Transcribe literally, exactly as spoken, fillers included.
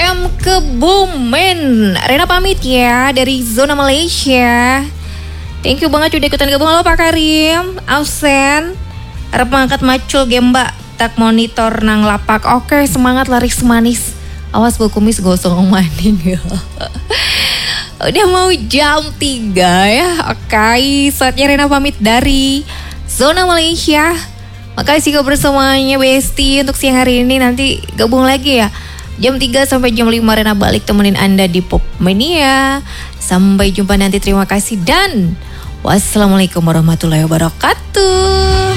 jam Kebumen. Rena pamit ya dari zona Malaysia. Thank you banget udah ikutan gabung. Halo Pak Karim, Ausen, harap mengangkat macul gemba, tak monitor nang lapak. Oke, semangat laris manis. Awas bau kumis gosong maning. Udah mau jam tiga ya. Oke, saatnya Rena pamit dari zona Malaysia. Makasih kebersamaannya Besti untuk siang hari ini. Nanti gabung lagi ya jam tiga sampai jam lima Rena balik temenin Anda di Popmania. Sampai jumpa nanti, terima kasih dan wassalamualaikum warahmatullahi wabarakatuh.